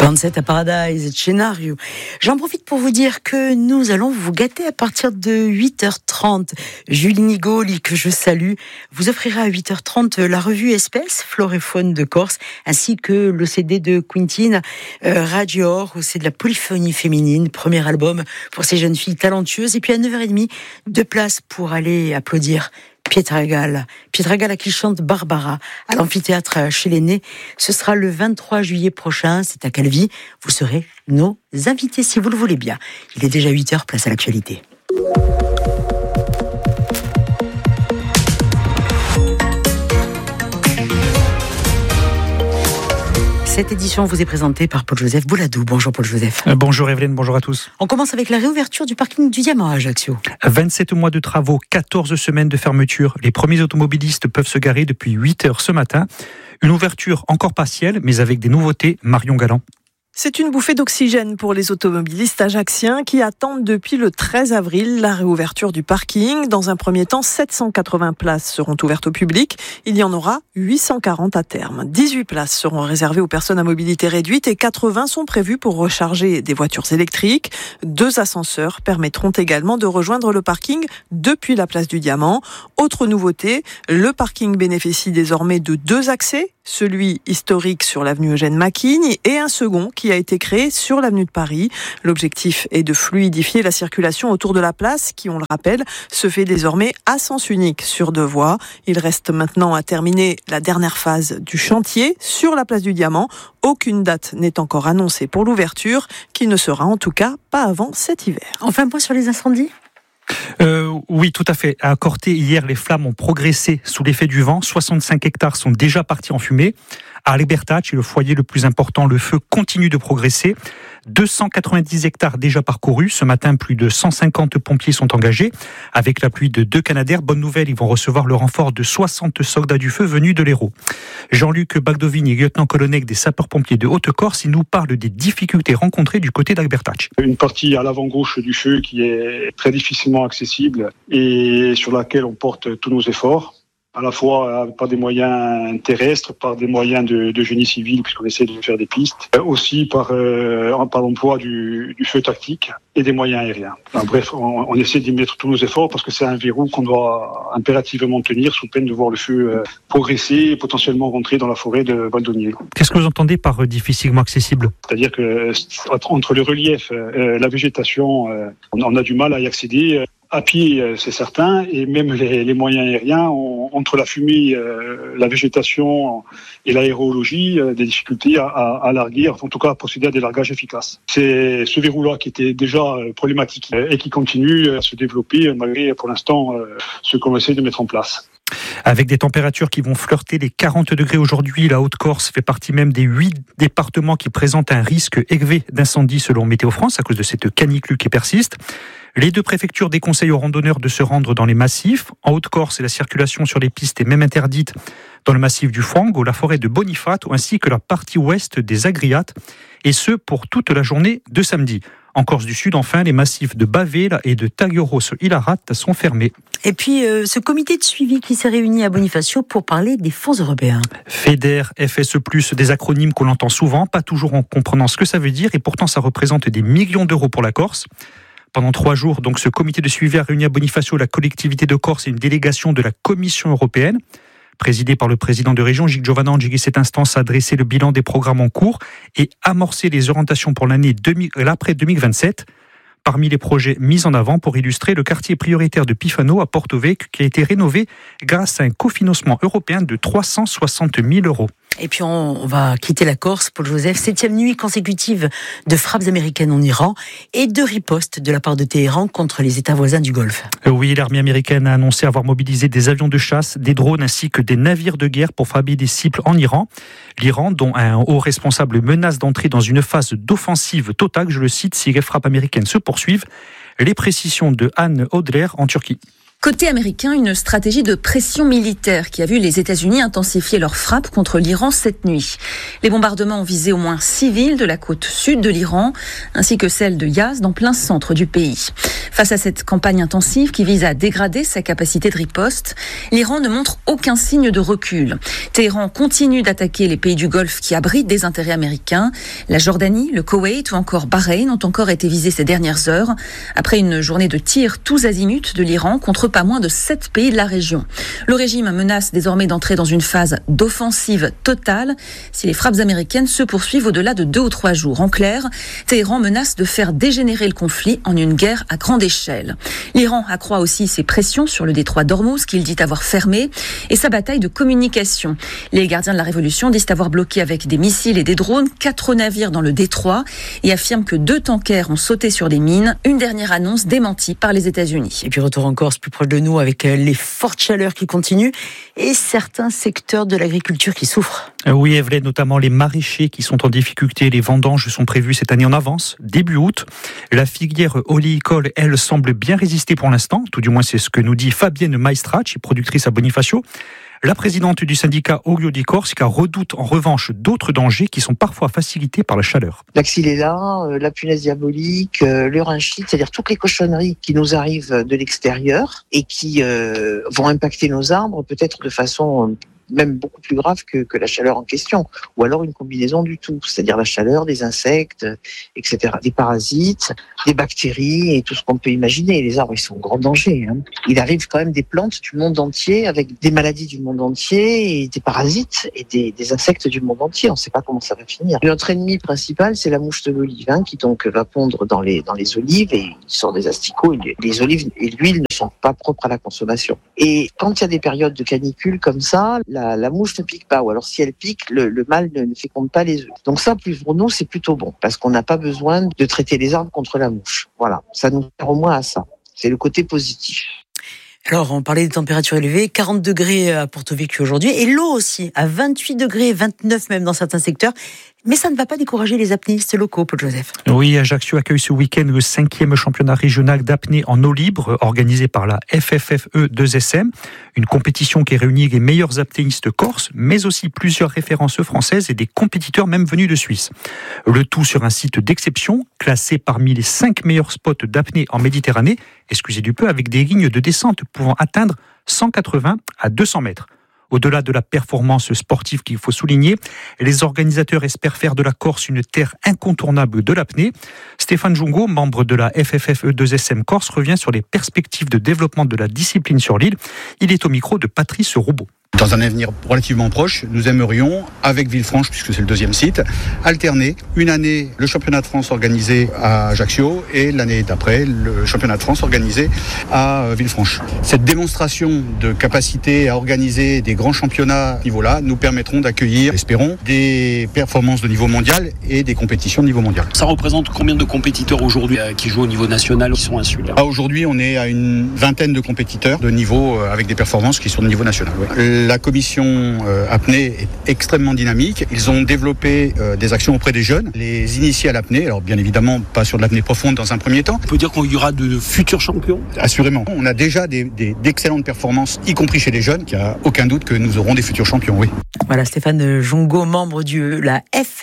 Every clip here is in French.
Sunset à Paradise, Scenario. J'en profite pour vous dire que nous allons vous gâter à partir de 8h30. Julie Nigoli, que je salue, vous offrira à 8h30 la revue Espèces, Flore et Faune de Corse, ainsi que le CD de Quintine, Radior, où c'est de la polyphonie féminine, premier album pour ces jeunes filles talentueuses. Et puis à 9h30, 2 places pour aller applaudir Pietragal à qui chante Barbara à l'amphithéâtre chez l'Aîné. Ce sera le 23 juillet prochain, c'est à Calvi. Vous serez nos invités si vous le voulez bien. Il est déjà 8h, place à l'actualité. Cette édition vous est présentée par Paul-Joseph Bouladou. Bonjour Paul-Joseph. Bonjour Evelyne, bonjour à tous. On commence avec la réouverture du parking du Diamant à Ajaccio. 27 mois de travaux, 14 semaines de fermeture. Les premiers automobilistes peuvent se garer depuis 8h ce matin. Une ouverture encore partielle, mais avec des nouveautés. Marion Galland. C'est une bouffée d'oxygène pour les automobilistes ajacciens qui attendent depuis le 13 avril la réouverture du parking. Dans un premier temps, 780 places seront ouvertes au public. Il y en aura 840 à terme. 18 places seront réservées aux personnes à mobilité réduite et 80 sont prévues pour recharger des voitures électriques. 2 ascenseurs permettront également de rejoindre le parking depuis la place du Diamant. Autre nouveauté, le parking bénéficie désormais de 2 accès, celui historique sur l'avenue Eugène Maquigne et un second qui a été créé sur l'avenue de Paris. L'objectif est de fluidifier la circulation autour de la place qui, on le rappelle, se fait désormais à sens unique sur 2 voies. Il reste maintenant à terminer la dernière phase du chantier sur la place du Diamant. Aucune date n'est encore annoncée pour l'ouverture, qui ne sera en tout cas pas avant cet hiver. Enfin, un point sur les incendies ? Oui, tout à fait. À Corté, hier, les flammes ont progressé sous l'effet du vent. 65 hectares sont déjà partis en fumée. À Albertach, le foyer le plus important, le feu continue de progresser. 290 hectares déjà parcourus. Ce matin, plus de 150 pompiers sont engagés. Avec l'appui de 2 Canadair, bonne nouvelle, ils vont recevoir le renfort de 60 soldats du feu venus de l'Hérault. Jean-Luc Bagdovigne, lieutenant-colonel des sapeurs-pompiers de Haute-Corse, il nous parle des difficultés rencontrées du côté d'Albertach. Une partie à l'avant-gauche du feu qui est très difficilement accessible et sur laquelle on porte tous nos efforts, à la fois par des moyens terrestres, par des moyens de génie civil, puisqu'on essaie de faire des pistes, aussi par l'emploi du feu tactique et des moyens aériens. Enfin, bref, on essaie d'y mettre tous nos efforts parce que c'est un verrou qu'on doit impérativement tenir sous peine de voir le feu progresser et potentiellement rentrer dans la forêt de Valdonier. Qu'est-ce que vous entendez par difficilement accessible ? C'est-à-dire que entre le relief, la végétation, on a du mal à y accéder. À pied, c'est certain, et même les moyens aériens, entre la fumée, la végétation et l'aérologie, des difficultés à larguer, en tout cas à procéder à des largages efficaces. C'est ce verrou-là qui était déjà problématique et qui continue à se développer malgré pour l'instant ce qu'on essaie de mettre en place. Avec des températures qui vont flirter les 40 degrés aujourd'hui, la Haute-Corse fait partie même des 8 départements qui présentent un risque élevé d'incendie selon Météo France à cause de cette canicule qui persiste. Les 2 préfectures déconseillent aux randonneurs de se rendre dans les massifs. En Haute-Corse, la circulation sur les pistes est même interdite dans le massif du Fango, la forêt de Bonifato, ainsi que la partie ouest des Agriates, et ce pour toute la journée de samedi. En Corse du Sud, enfin, les massifs de Bavela et de Tagueros-Ilarat sont fermés. Et puis, ce comité de suivi qui s'est réuni à Bonifacio pour parler des fonds européens. FEDER, FSE+, des acronymes qu'on entend souvent, pas toujours en comprenant ce que ça veut dire, et pourtant ça représente des millions d'euros pour la Corse. Pendant 3 jours, donc, ce comité de suivi a réuni à Bonifacio la collectivité de Corse et une délégation de la Commission européenne. Présidé par le président de région, Gilles Giovanangeli, cette instance a dressé le bilan des programmes en cours et amorcé les orientations pour l'après 2027. Parmi les projets mis en avant pour illustrer le quartier prioritaire de Pifano à Porto Vecchio qui a été rénové grâce à un cofinancement européen de 360 000 €. Et puis on va quitter la Corse, Paul-Joseph. 7e nuit consécutive de frappes américaines en Iran et de ripostes de la part de Téhéran contre les États voisins du Golfe. Oui, l'armée américaine a annoncé avoir mobilisé des avions de chasse, des drones ainsi que des navires de guerre pour frapper des cibles en Iran. L'Iran, dont un haut responsable menace d'entrer dans une phase d'offensive totale, je le cite, si les frappes américaines se poursuivent. Les précisions de Anne Audler en Turquie. Côté américain, une stratégie de pression militaire qui a vu les États-Unis intensifier leurs frappes contre l'Iran cette nuit. Les bombardements ont visé au moins 6 villes de la côte sud de l'Iran, ainsi que celle de Yazd, en plein centre du pays. Face à cette campagne intensive qui vise à dégrader sa capacité de riposte, l'Iran ne montre aucun signe de recul. Téhéran continue d'attaquer les pays du Golfe qui abritent des intérêts américains. La Jordanie, le Koweït ou encore Bahreïn ont encore été visés ces dernières heures, après une journée de tirs tous azimuts de l'Iran contre pas moins de 7 pays de la région. Le régime menace désormais d'entrer dans une phase d'offensive totale si les frappes américaines se poursuivent au-delà de 2 ou 3 jours. En clair, Téhéran menace de faire dégénérer le conflit en une guerre à grande échelle. L'Iran accroît aussi ses pressions sur le détroit d'Ormuz qu'il dit avoir fermé et sa bataille de communication. Les gardiens de la révolution disent avoir bloqué avec des missiles et des drones 4 navires dans le détroit et affirment que 2 tankers ont sauté sur des mines. Une dernière annonce démentie par les États-Unis. Et puis retour en Corse, plus proche de nous, avec les fortes chaleurs qui continuent et certains secteurs de l'agriculture qui souffrent. Oui, Evelyne, notamment les maraîchers qui sont en difficulté. Les vendanges sont prévues cette année en avance, début août. La filière oléicole, elle, semble bien résister pour l'instant. Tout du moins, c'est ce que nous dit Fabienne Maestracci, productrice à Bonifacio. La présidente du syndicat Olio di Corsica redoute en revanche d'autres dangers qui sont parfois facilités par la chaleur. La xylella, la punaise diabolique, le rhinchite, c'est-à-dire toutes les cochonneries qui nous arrivent de l'extérieur et qui vont impacter nos arbres peut-être de façon même beaucoup plus grave que la chaleur en question, ou alors une combinaison du tout, c'est-à-dire la chaleur, des insectes, etc., des parasites, des bactéries et tout ce qu'on peut imaginer. Les arbres, ils sont en grand danger. Il arrive quand même des plantes du monde entier avec des maladies du monde entier et des parasites et des insectes du monde entier. On ne sait pas comment ça va finir. Notre ennemi principal, c'est la mouche de l'olive, qui donc va pondre dans les olives et il sort des asticots. Et les olives et l'huile ne sont pas propres à la consommation. Et quand il y a des périodes de canicule comme ça, la mouche ne pique pas, ou alors si elle pique, le mâle ne féconde pas les œufs. Donc ça, pour nous, c'est plutôt bon, parce qu'on n'a pas besoin de traiter les arbres contre la mouche. Voilà, ça nous sert au moins à ça. C'est le côté positif. Alors, on parlait des températures élevées, 40 degrés à Porto Vecchio aujourd'hui, et l'eau aussi, à 28 degrés, 29 même dans certains secteurs. Mais ça ne va pas décourager les apnéistes locaux, Paul Joseph. Oui, Ajaccio accueille ce week-end le 5e championnat régional d'apnée en eau libre, organisé par la FFFE2SM, une compétition qui réunit les meilleurs apnéistes corses, mais aussi plusieurs références françaises et des compétiteurs même venus de Suisse. Le tout sur un site d'exception, classé parmi les 5 meilleurs spots d'apnée en Méditerranée, excusez du peu, avec des lignes de descente pouvant atteindre 180 à 200 mètres. Au-delà de la performance sportive qu'il faut souligner, les organisateurs espèrent faire de la Corse une terre incontournable de l'apnée. Stéphane Jungo, membre de la FFFE2SM Corse, revient sur les perspectives de développement de la discipline sur l'île. Il est au micro de Patrice Roubaud. Dans un avenir relativement proche, nous aimerions, avec Villefranche, puisque c'est le 2e site, alterner une année le championnat de France organisé à Ajaccio et l'année d'après le championnat de France organisé à Villefranche. Cette démonstration de capacité à organiser des grands championnats à ce niveau-là nous permettront d'accueillir, espérons, des performances de niveau mondial et des compétitions de niveau mondial. Ça représente combien de compétiteurs aujourd'hui qui jouent au niveau national, qui sont insulaires ? Aujourd'hui, on est à une vingtaine de compétiteurs de niveau avec des performances qui sont de niveau national. Oui. La commission apnée est extrêmement dynamique. Ils ont développé des actions auprès des jeunes, les initiés à l'apnée. Alors bien évidemment, pas sur de l'apnée profonde dans un premier temps. On peut dire qu'il y aura de futurs champions ? Assurément. On a déjà d'excellentes performances, y compris chez les jeunes. Il n'y a aucun doute que nous aurons des futurs champions, oui. Voilà, Stéphane Jungo, membre de la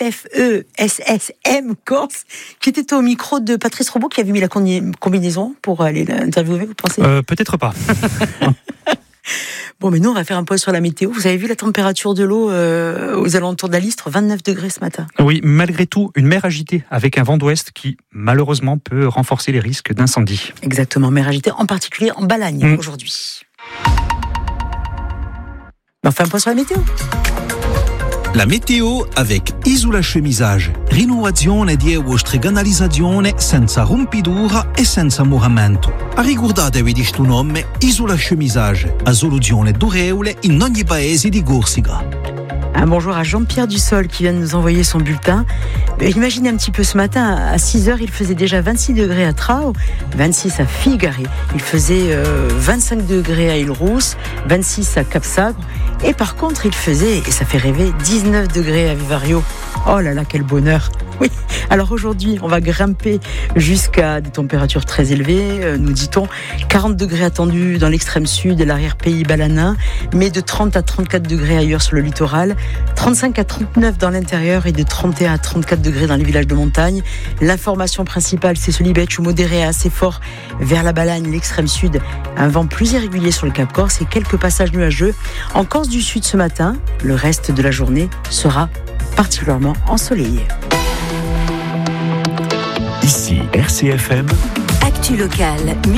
FFE-SSM Corse, qui était au micro de Patrice Roubaud, qui avait mis la combinaison pour aller l'interviewer, vous pensez ? Peut-être pas. Bon, mais nous, on va faire un point sur la météo. Vous avez vu la température de l'eau aux alentours de la Listre, 29 degrés ce matin. Oui, malgré tout, une mer agitée avec un vent d'ouest qui, malheureusement, peut renforcer les risques d'incendie. Exactement, mer agitée, en particulier en Balagne aujourd'hui. On fait un point sur la météo. La meteo avec Isola Chemisage. Rinnovazione di euostreganalizzazione senza rompitura e senza muramento. Ricordatevi di sto nome Isola Chemisage, a soluzione dureule in ogni paese di Corsica. Un bonjour à Jean-Pierre Dussol qui vient de nous envoyer son bulletin. Imaginez un petit peu ce matin, à 6h, il faisait déjà 26 degrés à Trao, 26 à Figari, il faisait 25 degrés à Île-Rousse, 26 à Cap-Sabre, et par contre il faisait, et ça fait rêver, 19 degrés à Vivario. Oh là là, quel bonheur! Oui, alors aujourd'hui, on va grimper jusqu'à des températures très élevées, nous dit-on. 40 degrés attendus dans l'extrême sud et l'arrière-pays balanin, mais de 30 à 34 degrés ailleurs sur le littoral, 35 à 39 dans l'intérieur et de 31 à 34 degrés dans les villages de montagne. L'information principale, c'est ce libèche modéré à assez fort vers la Balagne, l'extrême sud. Un vent plus irrégulier sur le Cap Corse et quelques passages nuageux. En Corse du Sud ce matin, le reste de la journée sera particulièrement ensoleillé. Ici RCFM. Actu locale.